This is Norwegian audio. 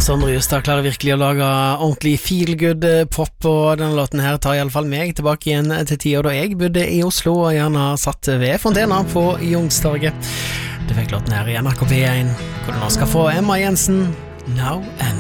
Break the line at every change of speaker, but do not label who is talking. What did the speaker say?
Sondre Justad klarer virkelig å lage ordentlig feel-good pop, og denne låten her tar i alle fall meg tilbake igjen til tiden da jeg bodde i Oslo og gjerne satt ved Fontena på Youngstorget. Du fikk låten her i NRK P1, hvor du nå skal få Emma Jensen, Now and